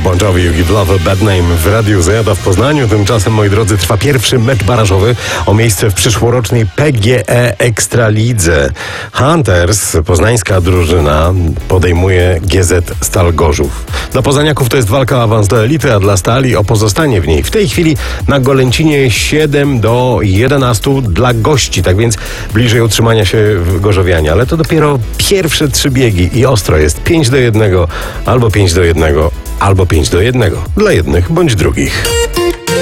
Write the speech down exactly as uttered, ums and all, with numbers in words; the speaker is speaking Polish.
Bon Jovi, You Give Love a Bad Name w Radiu Zajada w Poznaniu. Tymczasem, moi drodzy, trwa pierwszy mecz barażowy o miejsce w przyszłorocznej P G E Ekstralidze. Hunters, poznańska drużyna, podejmuje G Z Stal Gorzów. Dla poznaniaków to jest walka o awans do elity, a dla Stali o pozostanie w niej. W tej chwili na Golęcinie siedem do jedenastu dla gości, tak więc bliżej utrzymania się w Gorzowianie. Ale to dopiero pierwsze trzy biegi i ostro jest pięć do jednego, albo pięć do jednego, albo pięć do jednego. Dla jednych bądź drugich.